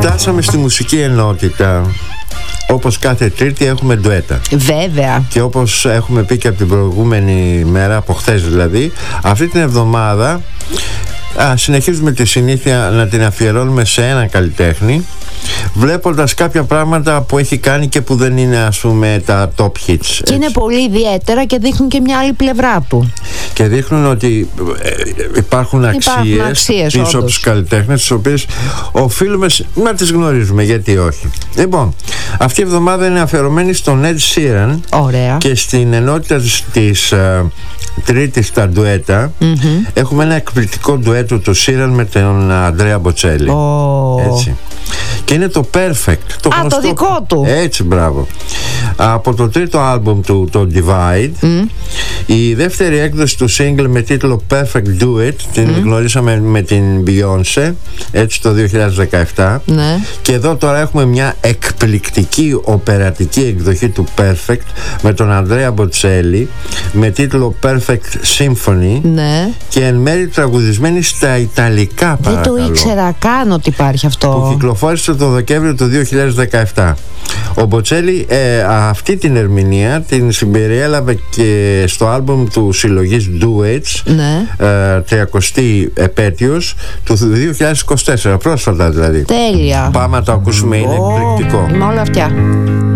Φτάσαμε στη μουσική ενότητα. Όπως κάθε Τρίτη έχουμε ντουέτα. Βέβαια. Και όπως έχουμε πει και από την προηγούμενη μέρα, από χθες δηλαδή, αυτή την εβδομάδα συνεχίζουμε τη συνήθεια να την αφιερώνουμε σε έναν καλλιτέχνη, βλέποντας κάποια πράγματα που έχει κάνει και που δεν είναι, ας πούμε, τα top hits. Έτσι. Και είναι πολύ ιδιαίτερα και δείχνουν και μια άλλη πλευρά του. Και δείχνουν ότι υπάρχουν αξίες πίσω όντως από τους καλλιτέχνες, τις οποίες οφείλουμε να τις γνωρίζουμε, γιατί όχι. Λοιπόν, αυτή η εβδομάδα είναι αφιερωμένη στον Ed Sheeran. Ωραία. Και στην ενότητα της Τρίτη στα ντουέτα έχουμε ένα εκπληκτικό ντουέτο του Sheeran με τον Αντρέα Μποτσέλη. Έτσι. Και είναι το Perfect, το γνωστό, το δικό του. Έτσι, μπράβο. Από το τρίτο άλμπουμ του, το Divide, η δεύτερη έκδοση του single με τίτλο Perfect Do It την γνωρίσαμε με την Beyoncé, έτσι, το 2017. Ναι. Και εδώ τώρα έχουμε μια εκπληκτική οπερατική εκδοχή του Perfect με τον Αντρέα Μποτσέλη με τίτλο Perfect Symphony. Ναι. Και εν μέρει τραγουδισμένη στα Ιταλικά, παρακαλώ. Δεν το ήξερα καν ότι υπάρχει αυτό. Που κυκλοφόρησε το Δεκέμβριο του 2017. Ο Μποτσέλη αυτή την ερμηνεία την συμπεριέλαβε και στο άλμπουμ του συλλογής Duets, ναι, 30η επέτειος του 2024, πρόσφατα δηλαδή. Τέλεια. Πάμε να το ακούσουμε, είναι εκπληκτικό. Με όλα αυτά.